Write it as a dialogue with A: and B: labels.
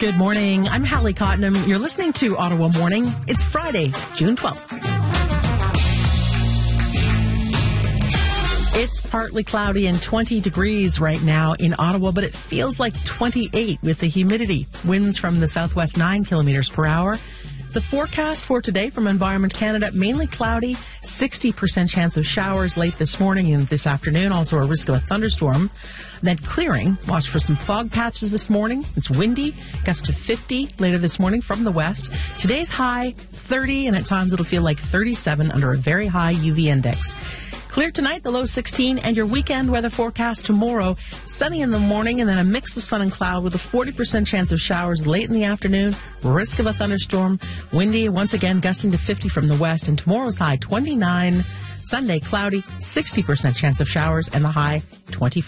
A: Good morning. I'm Hallie Cottenham. You're listening to Ottawa Morning. It's Friday, June 12th. It's partly cloudy and 20 degrees right now in Ottawa, but it feels like 28 with the humidity. Winds from the southwest 9 kilometers per hour. The forecast for today from Environment Canada, mainly cloudy, 60% chance of showers late this morning and this afternoon, also a risk of a thunderstorm. Then clearing, watch for some fog patches this morning. It's windy, gust to 50 later this morning from the west. Today's high, 30, and at times it'll feel like 37 under a very high UV index. Clear tonight, the low 16, and your weekend weather forecast tomorrow. Sunny in the morning and then a mix of sun and cloud with a 40% chance of showers late in the afternoon. Risk of a thunderstorm. Windy, once again, gusting to 50 from the west. And tomorrow's high, 29. Sunday, cloudy, 60% chance of showers, and the high, 25.